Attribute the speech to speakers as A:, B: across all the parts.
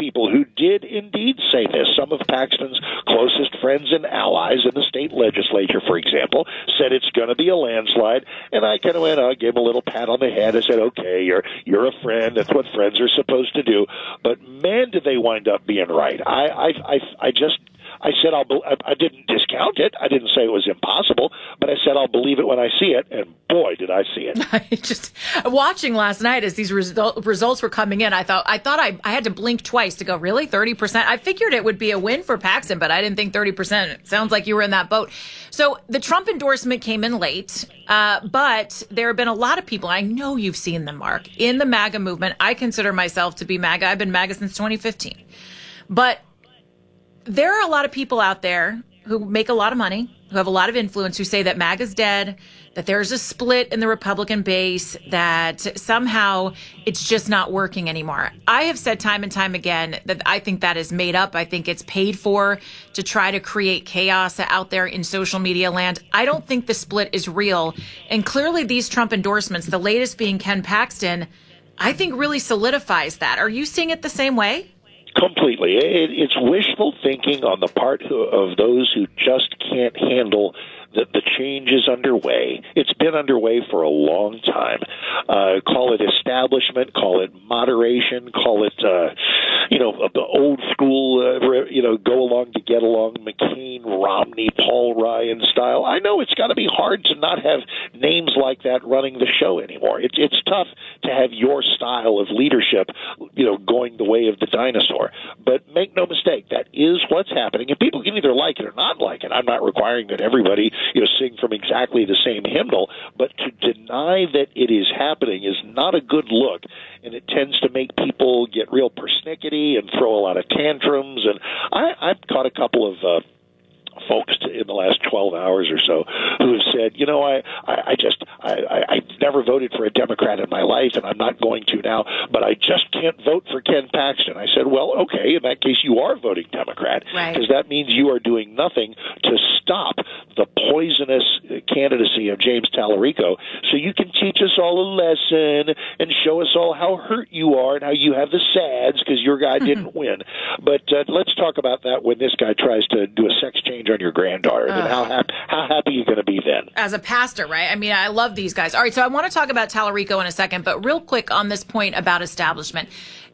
A: people who did indeed say this. Some of Paxton's closest friends and allies in the state legislature, for example, said it's going to be a landslide. And I kind of went, I gave him a little pat on the head. I said, okay, you're a friend. That's what friends are supposed to do. But man, did they wind up being right. I said I didn't discount it. I didn't say it was impossible, but I said I'll believe it when I see it, and boy, did I see it.
B: Just watching last night as these results were coming in, I thought I had to blink twice to go, really? 30%? I figured it would be a win for Paxton, but I didn't think 30%. It sounds like you were in that boat. So the Trump endorsement came in late, but there have been a lot of people, I know you've seen them, Mark, in the MAGA movement. I consider myself to be MAGA. I've been MAGA since 2015. But there are a lot of people out there who make a lot of money, who have a lot of influence, who say that MAGA's dead, that there's a split in the Republican base, that somehow it's just not working anymore. I have said time and time again that I think that is made up. I think it's paid for to try to create chaos out there in social media land. I don't think the split is real. And clearly these Trump endorsements, the latest being Ken Paxton, I think really solidifies that. Are you seeing it the same way?
A: Completely. It's wishful thinking on the part of those who just can't handle the change is underway. It's been underway for a long time. Call it establishment, call it moderation, call it, the old school, go along to get along, McCain, Romney, Paul Ryan style. I know it's got to be hard to not have names like that running the show anymore. It's tough to have your style of leadership, going the way of the dinosaur. But make no mistake, that is what's happening. And people can either like it or not like it. I'm not requiring that everybody sing from exactly the same hymnal, but to deny that it is happening is not a good look, and it tends to make people get real persnickety and throw a lot of tantrums. And I've caught a couple of folks in the last 12 hours or so who have said, I never voted for a Democrat in my life, and I'm not going to now, but I just can't vote for Ken Paxton. I said, well, okay, in that case you are voting Democrat, because that means you are doing nothing to stop the poisonous candidacy of James Tallarico, so you can teach us all a lesson and show us all how hurt you are and how you have the sads because your guy didn't win. But let's talk about that when this guy tries to do a sex change on your granddaughter. Then how happy are you going to be then?
B: As a pastor, right? I mean, I love these guys. All right, so I want to talk about Tallarico in a second, but real quick on this point about establishment.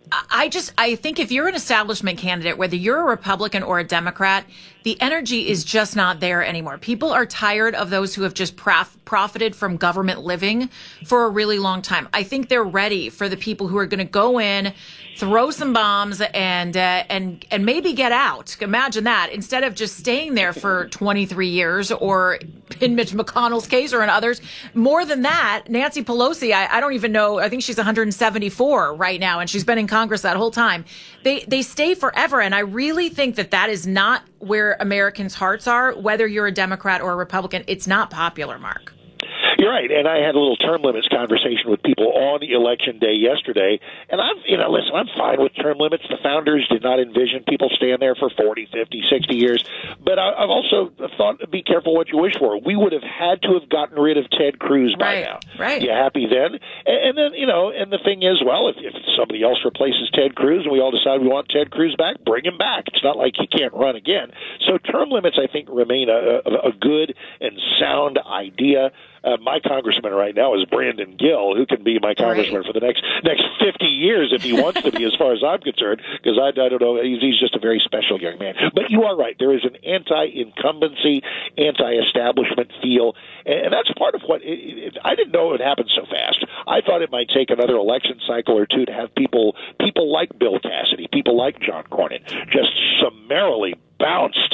B: I think if you're an establishment candidate, whether you're a Republican or a Democrat, the energy is just not there anymore. People are tired of those who have just profited from government living for a really long time. I think they're ready for the people who are going to go in, throw some bombs, and maybe get out. Imagine that, instead of just staying there for 23 years, or in Mitch McConnell's case or in others. More than that, Nancy Pelosi, I don't even know, I think she's 174 right now, and she's been in Congress that whole time. They stay forever, and I really think that is not where Americans' hearts are, whether you're a Democrat or a Republican. It's not popular, Mark.
A: You're right, and I had a little term limits conversation with people on Election Day yesterday, and I'm fine with term limits. The founders did not envision people staying there for 40, 50, 60 years, but I've also thought, be careful what you wish for. We would have had to have gotten rid of Ted Cruz by now.
B: Right.
A: You happy then? And then, and the thing is, well, if somebody else replaces Ted Cruz and we all decide we want Ted Cruz back, bring him back. It's not like he can't run again. So term limits, I think, remain a good and sound idea. My congressman right now is Brandon Gill, who can be my congressman for the next 50 years if he wants to be, as far as I'm concerned, because I don't know, he's just a very special young man. But you are right. There is an anti-incumbency, anti-establishment feel, and that's part of what I didn't know it would happen so fast. I thought it might take another election cycle or two to have people like Bill Cassidy, people like John Cornyn, just summarily bounced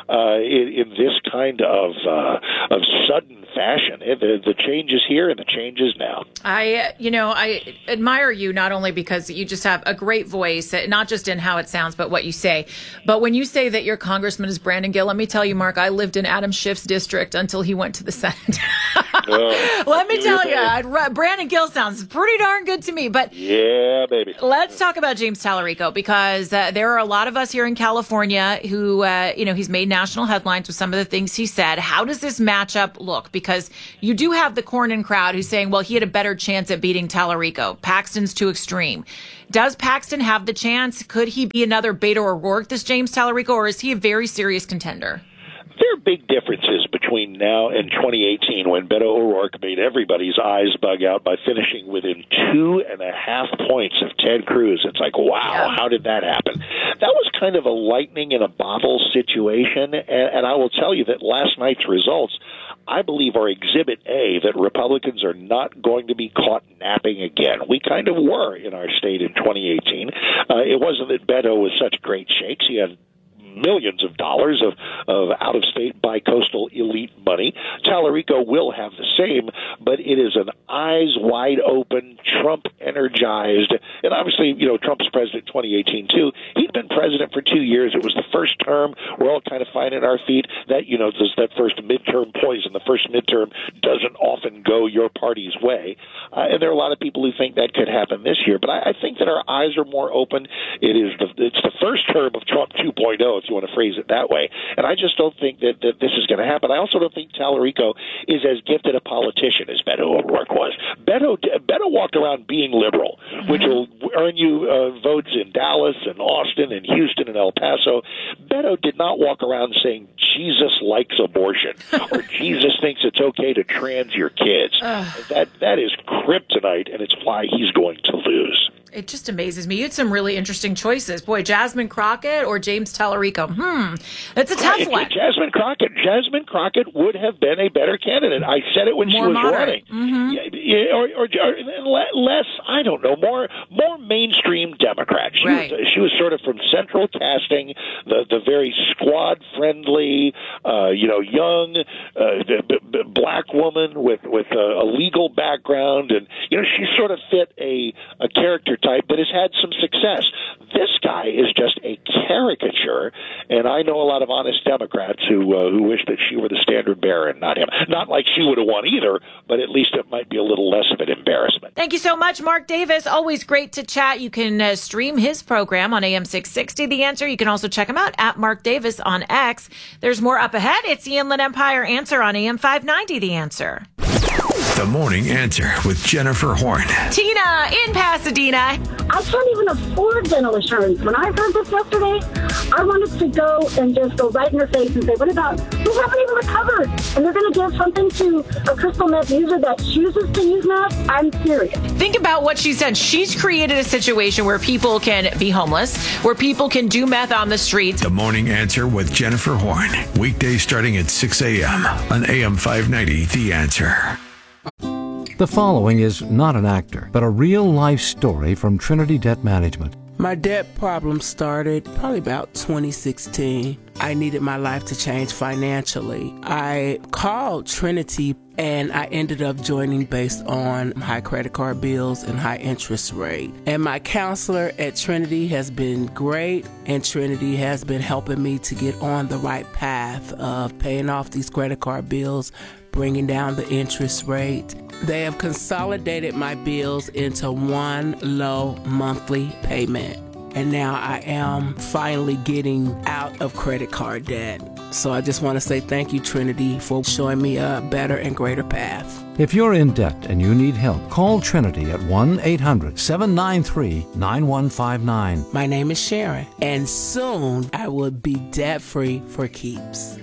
A: in this kind of sudden fashion. The change is here and the change is now.
B: I admire you not only because you just have a great voice, not just in how it sounds, but what you say. But when you say that your congressman is Brandon Gill, let me tell you, Mark, I lived in Adam Schiff's district until he went to the Senate. Let me tell you, Brandon Gill sounds pretty darn good to me. But
A: yeah, baby.
B: Let's talk about James Tallarico, because there are a lot of us here in California who, he's made national headlines with some of the things he said. How does this matchup look? because you do have the Cornyn crowd who's saying, well, he had a better chance at beating Tallarico. Paxton's too extreme. Does Paxton have the chance? Could he be another Beto O'Rourke, this James Tallarico, or is he a very serious contender?
A: There are big differences between now and 2018 when Beto O'Rourke made everybody's eyes bug out by finishing within 2.5 points of Ted Cruz. It's like, wow, How did that happen? That was kind of a lightning in a bottle situation, and I will tell you that last night's results, I believe, are Exhibit A, that Republicans are not going to be caught napping again. We kind of were in our state in 2018. It wasn't that Beto was such great shakes. He had millions of dollars of out-of-state bi-coastal elite money. Tallarico will have the same, but it is an eyes-wide-open, Trump-energized, and obviously, Trump's president in 2018, too. He'd been president for 2 years. It was the first term. We're all kind of finding our feet. That, there's that first midterm poison. The first midterm doesn't often go your party's way. And there are a lot of people who think that could happen this year. But I think that our eyes are more open. It's the first term of Trump 2.0, if you want to phrase it that way. And I just don't think that this is going to happen. I also don't think Tallarico is as gifted a politician as Beto O'Rourke was. Beto walked around being liberal, which will earn you votes in Dallas and Austin and Houston and El Paso. Beto did not walk around saying Jesus likes abortion or Jesus thinks it's okay to trans your kids. That is kryptonite, and it's why he's going to lose.
B: It just amazes me. You had some really interesting choices. Boy, Jasmine Crockett or James Tallarico? That's a tough one.
A: Jasmine Crockett would have been a better candidate. I said it when she was running. Or less, I don't know, more mainstream Democrat. She was sort of from central casting, the very squad-friendly, young black woman with a legal background, and she sort of fit a character type that has had some success. This guy is just a caricature, and I know a lot of honest Democrats who wish that she were the standard bearer and not him. Not like she would have won either, but at least it might be a little less of an embarrassment.
B: Thank you so much, Mark Davis. Always great to chat. You can stream his program on AM 660, The Answer. You can also check him out at Mark Davis on X. There's more up ahead. It's the Inland Empire Answer on AM 590, The Answer.
C: The Morning Answer with Jennifer Horn.
B: Tina in Pasadena.
D: I can't even afford dental insurance. When I heard this yesterday, I wanted to go and just go right in her face and say, what about, we haven't even recovered, and they're going to give something to a crystal meth user that chooses to use meth? I'm serious.
B: Think about what she said. She's created a situation where people can be homeless, where people can do meth on the streets.
C: The Morning Answer with Jennifer Horn. Weekdays starting at 6 a.m. on AM 590, The Answer.
E: The following is not an actor, but a real-life story from Trinity Debt Management.
F: My debt problem started probably about 2016. I needed my life to change financially. I called Trinity and I ended up joining based on high credit card bills and high interest rate. And my counselor at Trinity has been great, and Trinity has been helping me to get on the right path of paying off these credit card bills, bringing down the interest rate. They have consolidated my bills into one low monthly payment. And now I am finally getting out of credit card debt. So I just want to say thank you, Trinity, for showing me a better and greater path.
E: If you're in debt and you need help, call Trinity at 1-800-793-9159.
F: My name is Sharon, and soon I will be debt-free for keeps.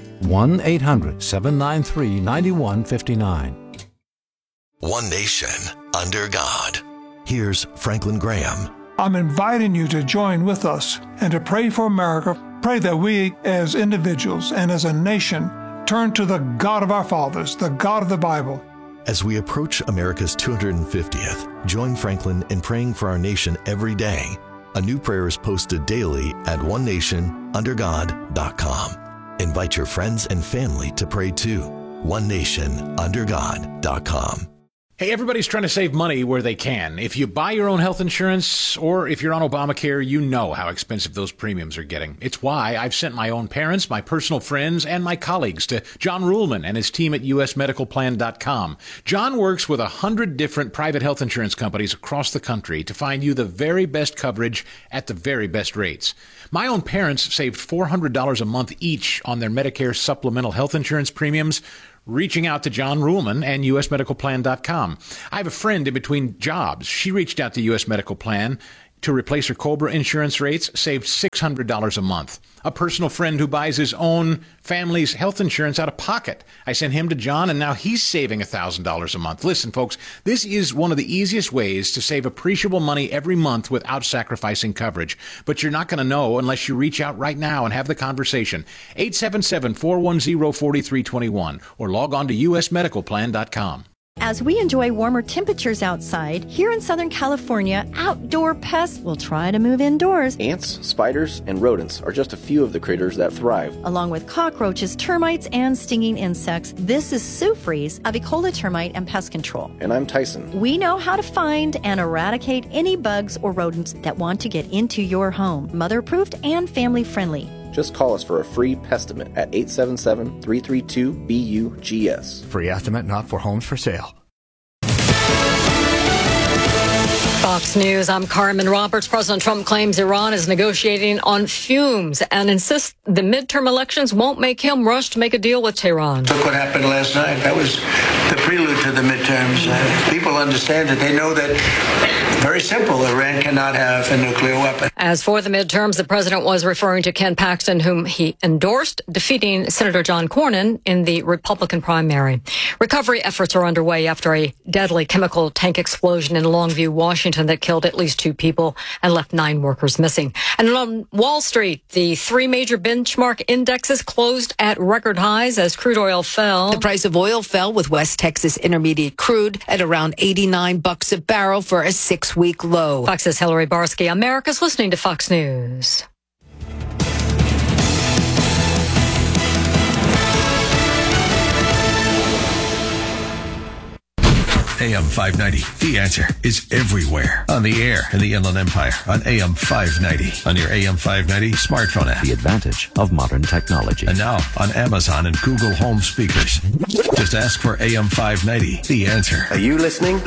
E: 1-800-793-9159.
G: One nation, under God. Here's Franklin Graham.
H: I'm inviting you to join with us and to pray for America. Pray that we, as individuals and as a nation, turn to the God of our fathers, the God of the Bible.
G: As we approach America's 250th, join Franklin in praying for our nation every day. A new prayer is posted daily at onenationundergod.com. Invite your friends and family to pray too. onenationundergod.com.
I: Hey, everybody's trying to save money where they can. If you buy your own health insurance or if you're on Obamacare, you know how expensive those premiums are getting. It's why I've sent my own parents, my personal friends, and my colleagues to John Ruhlman and his team at usmedicalplan.com. John works with 100 different private health insurance companies across the country to find you the very best coverage at the very best rates. My own parents saved $400 a month each on their Medicare supplemental health insurance premiums. reaching out to John Ruhlman and usmedicalplan.com. I have a friend in between jobs. She reached out to US Medical Plan to replace her COBRA insurance rates, saved $600 a month. A personal friend who buys his own family's health insurance out of pocket. I sent him to John, and now he's saving $1,000 a month. Listen, folks, this is one of the easiest ways to save appreciable money every month without sacrificing coverage. But you're not going to know unless you reach out right now and have the conversation. 877-410-4321 or log on to usmedicalplan.com.
J: As we enjoy warmer temperatures outside, here in Southern California, outdoor pests will try to move indoors.
K: Ants, spiders, and rodents are just a few of the critters that thrive.
J: Along with cockroaches, termites, and stinging insects, this is Sue Fries of Ecola Termite and Pest Control.
K: And I'm Tyson.
J: We know how to find and eradicate any bugs or rodents that want to get into your home. Mother-approved and family-friendly.
K: Just call us for a free pestimate at 877-332-BUGS.
L: Free estimate not for homes for sale.
M: Fox News, I'm Carmen Roberts. President Trump claims Iran is negotiating on fumes and insists the midterm elections won't make him rush to make a deal with Tehran.
N: Look what happened last night. That was the prelude to the midterms. People understand it. They know that, very simple, Iran cannot have a nuclear weapon.
M: As for the midterms, the president was referring to Ken Paxton, whom he endorsed, defeating Senator John Cornyn in the Republican primary. Recovery efforts are underway after a deadly chemical tank explosion in Longview, Washington, that killed at least 2 people and left 9 workers missing. And on Wall Street, the 3 major benchmark indexes closed at record highs as crude oil fell.
O: The price of oil fell with West Texas Intermediate crude at around $89 a barrel for a 6-week low.
M: Fox's Hillary Barsky. America's listening to Fox News.
C: AM 590. The Answer is everywhere. On the air in the Inland Empire on AM 590. On your AM 590 smartphone app.
E: The advantage of modern technology.
C: And now on Amazon and Google Home speakers. Just ask for AM 590. The Answer.
P: Are you listening?